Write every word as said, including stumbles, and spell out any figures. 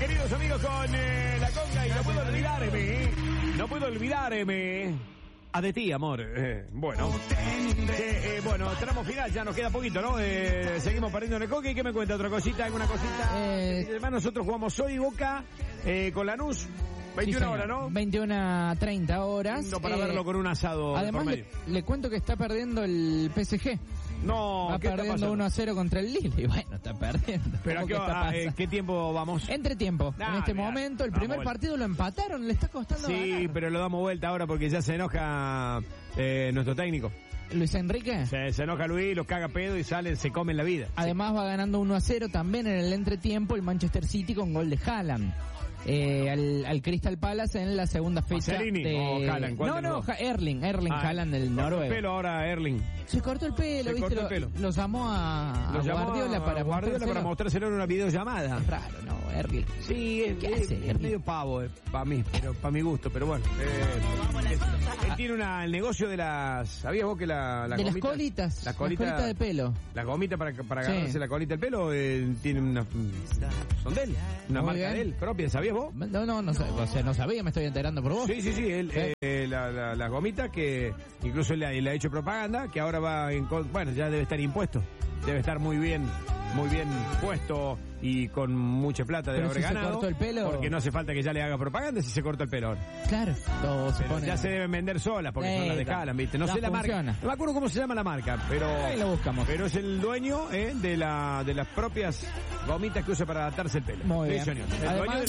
queridos amigos, con eh, la conga y no puedo olvidarme, no puedo olvidarme a de ti, amor. Eh, bueno, eh, eh, bueno, tramo final, ya nos queda poquito, ¿no? Eh, seguimos partiendo en el coque. ¿Y qué me cuenta? ¿Otra cosita? ¿Alguna cosita? Eh, Además, nosotros jugamos hoy Boca eh, con Lanús. veintiuna sí, horas, ¿no? veintiuna a treinta horas. No, para eh, verlo con un asado. Además, por le, medio. le cuento que está perdiendo el P S G. No, Va ¿qué está perdiendo pasando? uno a cero contra el Lille. Y bueno, está perdiendo. ¿Pero a ¿Cómo qué, que está ah, eh, pasando? qué tiempo vamos? Entretiempo. Ah, en este mirá, momento, el damos primer vuelta. partido lo empataron. Le está costando Sí, ganar. pero lo damos vuelta ahora porque ya se enoja eh, nuestro técnico. Luis Enrique. Se, se enoja Luis, los caga pedo y salen, se comen la vida. Además va ganando uno a cero también en el entretiempo el Manchester City con gol de Haaland. Eh, al, al Crystal Palace en la segunda fecha. ¿Marcelini de... o Haaland? ¿Cuál No, de los no, dos? Ja- Erling, Erling Ah, Haaland del cortó Noruego. el pelo ahora Erling. Se cortó el pelo, Se ¿viste? cortó el Lo- pelo. Lo, llamó a, Lo a llamó Guardiola a para Guardiola para mostrárselo. mostrárselo en una videollamada. Es raro, ¿no? Erling. Sí, es, ¿Qué es- hace, es Erling? medio pavo eh, para mí, pero para mi gusto, pero bueno. Eh, es- él tiene una, el negocio de las... ¿Sabías vos que la, la de las gomita- colitas. Las colitas, Las colitas de pelo. Las gomitas para, para Sí. agarrarse la colita del pelo eh, tiene una... Son de él, una Muy marca bien. de él propia, ¿sabías vos? No, no, no, sab- o sea, no sabía, me estoy enterando por vos. Sí, sí, sí, él, ¿Eh? eh, la, la, las gomitas que incluso le, le ha hecho propaganda, que ahora va en... con- Bueno, ya debe estar impuesto, debe estar muy bien, muy bien puesto y con mucha plata de Pero haber si se ganado. cortó el pelo- Porque no hace falta que ya le haga propaganda si se corta el pelo ahora. Claro, todo se Pero pone... ya se deben vender solas porque son Eh, las de da- Haaland, ¿viste? No da sé la funciona. marca. No me acuerdo cómo se llama la marca, pero... Ahí lo buscamos. Pero es el dueño eh, de la de las propias gomitas que usa para adaptarse el pelo. Muy Sí, bien. señor. El Además- dueño de